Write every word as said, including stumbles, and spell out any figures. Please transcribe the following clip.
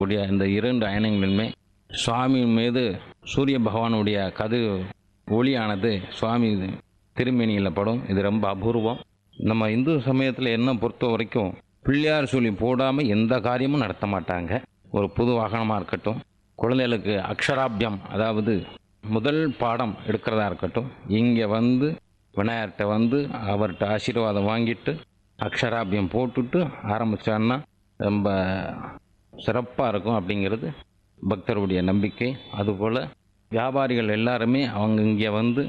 இருக்கக்கூடிய இந்த இரண்டு அயனங்களிலுமே சுவாமி மீது சூரிய பகவானுடைய கதிர் ஒளியானது சுவாமி திருமேனியில் படும். இது ரொம்ப அபூர்வம். நம்ம இந்து சமயத்தில் என்ன பொறுத்த வரைக்கும் பிள்ளையார் சொல்லி போடாமல் எந்த காரியமும் நடத்த மாட்டாங்க. ஒரு புது வாகனமாக இருக்கட்டும், குழந்தைகளுக்கு அக்ஷராபியம் அதாவது முதல் பாடம் எடுக்கிறதா இருக்கட்டும், இங்கே வந்து விநாயகர்கிட்ட வந்து அவர்கிட்ட ஆசீர்வாதம் வாங்கிட்டு அக்ஷராபியம் போட்டுட்டு ஆரம்பித்தான்னா ரொம்ப சிறப்பாக இருக்கும் அப்படிங்கிறது பக்தருடைய நம்பிக்கை. அதுபோல் வியாபாரிகள் எல்லாருமே அவங்க இங்கே வந்து